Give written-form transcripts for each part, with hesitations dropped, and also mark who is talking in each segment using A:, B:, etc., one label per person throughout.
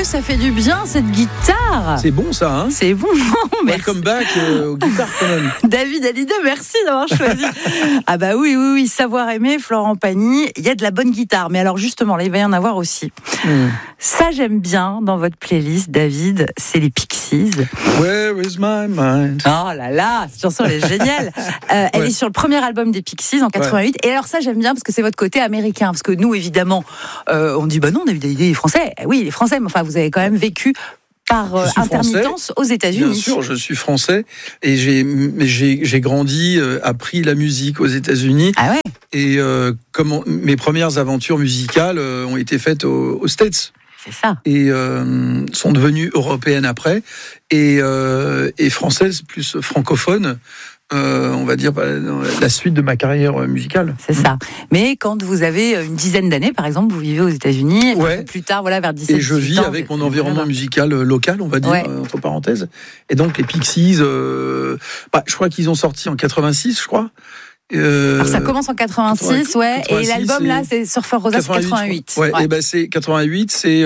A: ça fait du bien cette guitare.
B: C'est bon ça, hein?
A: C'est bon.
B: Welcome back aux guitares quand même.
A: David Hallyday, merci d'avoir choisi. Ah bah oui, savoir aimer, Florent Pagny, il y a de la bonne guitare. Mais alors justement, là, il va y en avoir aussi. Ça, j'aime bien dans votre playlist, David, c'est les Pixies.
B: Where is my mind?
A: Oh là là, cette chanson, elle est géniale. Elle est sur le premier album des Pixies en 88. Et alors ça, j'aime bien parce que c'est votre côté américain. Parce que nous, évidemment, on dit, bah non, David Hallyday est français. Oui, il est français, mais enfin, vous avez quand même vécu par intermittence aux États-Unis.
B: Bien sûr, je suis français et j'ai grandi, appris la musique aux États-Unis.
A: Ah ouais.
B: Et mes premières aventures musicales ont été faites aux States.
A: C'est ça.
B: Et sont devenues européennes après et françaises plus francophones. On va dire dans la suite de ma carrière musicale.
A: C'est ça. Mais quand vous avez une dizaine d'années, par exemple, vous vivez aux États-Unis, plus tard, voilà, vers 17 ans.
B: Et je vis avec mon environnement musical local, on va dire, entre parenthèses. Et donc les Pixies, je crois qu'ils ont sorti en 86, je crois.
A: Alors ça commence en 86, 86 et l'album là, c'est Surfer Rosa, 88.
B: Et ben c'est 88, c'est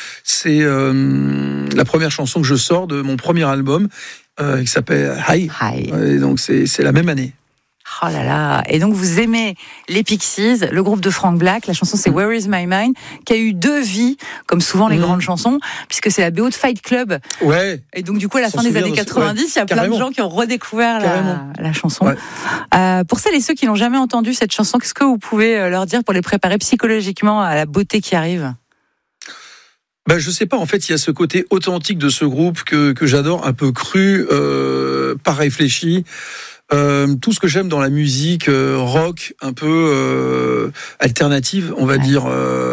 B: la première chanson que je sors de mon premier album. Qui s'appelle High. Et donc c'est la même année.
A: Oh là là. Et donc vous aimez les Pixies, le groupe de Frank Black, la chanson c'est Where is my mind, qui a eu deux vies, comme souvent les grandes chansons, puisque c'est la BO de Fight Club.
B: Ouais.
A: Et donc du coup à la fin des années 90, il y a plein de gens qui ont redécouvert la chanson. Pour celles et ceux qui n'ont jamais entendu cette chanson, qu'est-ce que vous pouvez leur dire pour les préparer psychologiquement à la beauté qui arrive ?
B: Je sais pas, en fait, il y a ce côté authentique de ce groupe que j'adore, un peu cru, pas réfléchi. Tout ce que j'aime dans la musique rock, un peu alternative, on va dire.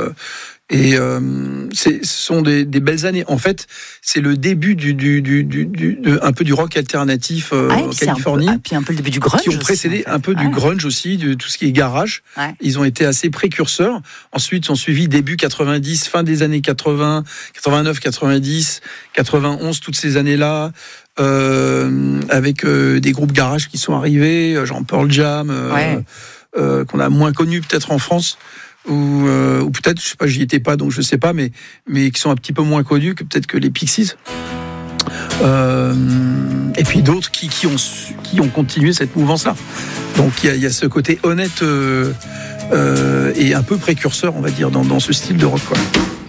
B: Ce sont des belles années. En fait, c'est le début un peu du rock alternatif en Californie.
A: Puis un peu le début du grunge.
B: Qui ont précédé un peu du grunge aussi, de tout ce qui est garage. Ouais. Ils ont été assez précurseurs. Ensuite, sont suivis début 90, fin des années 80, 89, 90, 91, toutes ces années-là. Avec des groupes garage qui sont arrivés, genre Pearl Jam, qu'on a moins connu peut-être en France. Ou peut-être, je sais pas, j'y étais pas, donc je sais pas, mais qui sont un petit peu moins connus que peut-être que les Pixies. Et puis d'autres qui ont continué cette mouvance-là. Donc il y a ce côté honnête et un peu précurseur, on va dire, dans ce style de rock, quoi.